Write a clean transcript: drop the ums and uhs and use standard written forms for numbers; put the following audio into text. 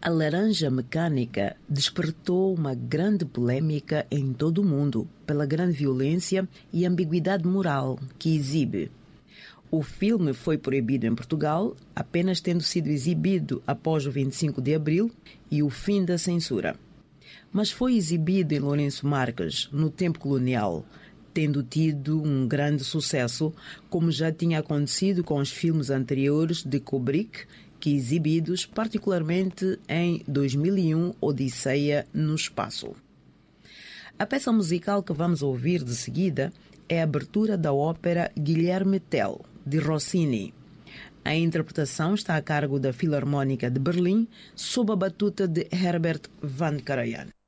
A Laranja Mecânica despertou uma grande polêmica em todo o mundo pela grande violência e ambiguidade moral que exibe. O filme foi proibido em Portugal, apenas tendo sido exibido após o 25 de abril e o fim da censura. Mas foi exibido em Lourenço Marques, no tempo colonial, tendo tido um grande sucesso, como já tinha acontecido com os filmes anteriores de Kubrick, que exibidos particularmente em 2001, Odisseia no Espaço. A peça musical que vamos ouvir de seguida é a abertura da ópera Guilherme Tell, de Rossini. A interpretação está a cargo da Filarmónica de Berlim, sob a batuta de Herbert van Karajan.